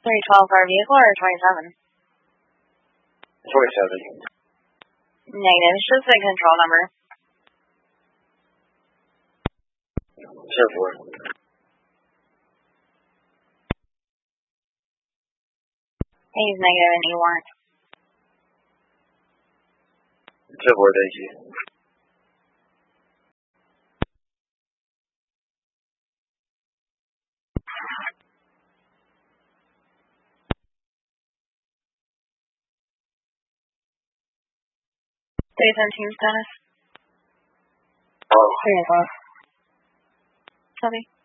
312 for our vehicle or 27? 27. Negative. It's just the control number. 10-4. He's negative and you weren't. 10-4, thank you. Team status. 3 o'clock. Copy.